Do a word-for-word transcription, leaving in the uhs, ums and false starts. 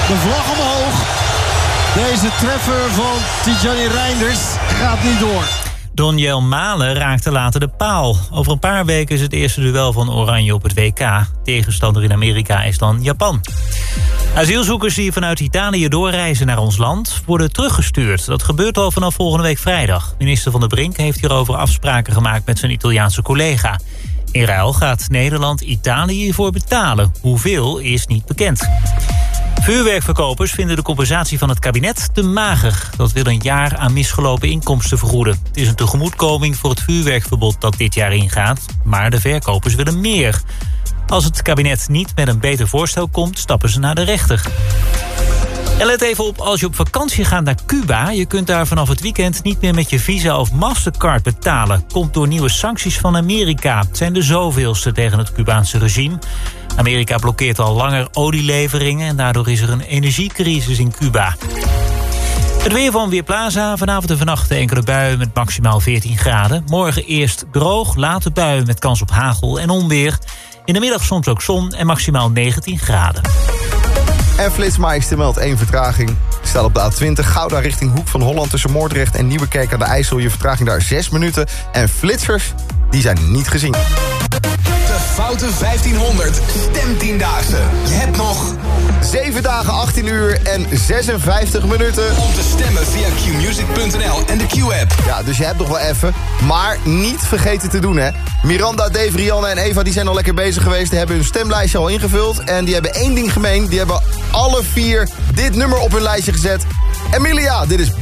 De vlag omhoog. Deze treffer van Tijani Reinders gaat niet door. Doniel Malen raakte later de paal. Over een paar weken is het eerste duel van Oranje op het W K. Tegenstander in Amerika is dan Japan. Asielzoekers die vanuit Italië doorreizen naar ons land worden teruggestuurd. Dat gebeurt al vanaf volgende week vrijdag. Minister Van der Brink heeft hierover afspraken gemaakt met zijn Italiaanse collega. In ruil gaat Nederland Italië hiervoor betalen. Hoeveel is niet bekend. Vuurwerkverkopers vinden de compensatie van het kabinet te mager. Dat wil een jaar aan misgelopen inkomsten vergoeden. Het is een tegemoetkoming voor het vuurwerkverbod dat dit jaar ingaat. Maar de verkopers willen meer. Als het kabinet niet met een beter voorstel komt, stappen ze naar de rechter. En let even op, als je op vakantie gaat naar Cuba... je kunt daar vanaf het weekend niet meer met je Visa of Mastercard betalen. Komt door nieuwe sancties van Amerika. Het zijn de zoveelste tegen het Cubaanse regime. Amerika blokkeert al langer olieleveringen... en daardoor is er een energiecrisis in Cuba. Het weer van Weerplaza. Vanavond en vannacht enkele buien met maximaal veertien graden. Morgen eerst droog, later buien met kans op hagel en onweer. In de middag soms ook zon en maximaal negentien graden. En Flitsmeister meldt één vertraging. Staat op de A twintig, Gouda richting Hoek van Holland... tussen Moordrecht en Nieuwekerk aan de IJssel. Je vertraging daar zes minuten. En flitsers, die zijn niet gezien. De Foute vijftienhonderd stemtiendaagse. Je hebt nog zeven dagen, achttien uur en zesenvijftig minuten. om te stemmen via q music punt n l en de Q-app. Ja, dus je hebt nog wel even. Maar niet vergeten te doen, hè. Miranda, Dave, Rianne en Eva die zijn al lekker bezig geweest. Die hebben hun stemlijstje al ingevuld. En die hebben één ding gemeen. Die hebben alle vier dit nummer op hun lijstje gezet. Emilia, dit is